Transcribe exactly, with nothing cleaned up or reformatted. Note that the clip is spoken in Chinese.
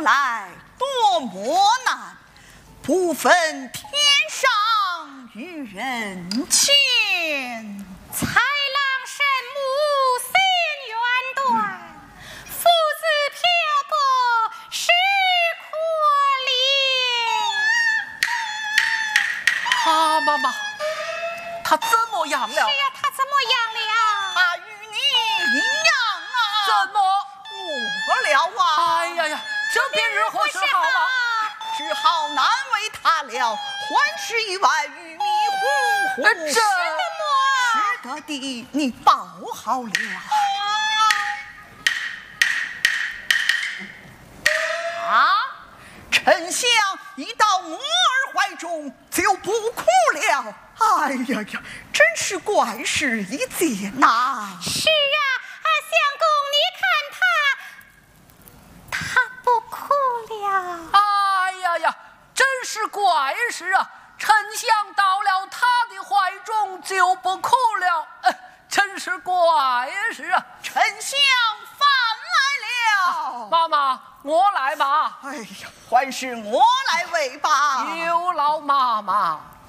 来多么难，不分天上与人间。 豺狼神母心远断，父子漂泊是可怜。 啊，妈妈，他怎么样了？ 是呀，他怎么样了？ 他与你一样啊！ 怎么？ 过了啊！ 哎呀呀，这便如何是好啊？ 只好难为他了，还是意外与迷糊糊。 这是的么？是的的，你报好了。啊！丞相一到母儿怀中就不哭了。哎呀呀，真是怪事一件呐！ 是啊，啊，相公，你看他，他不哭了。 哎呀呀，真是怪事啊！丞相到了他的怀中就不哭了，呃、真是怪事啊！ 丞相返来了。 妈妈，我来吧。 哎呀，还是我来喂吧。 有劳妈妈。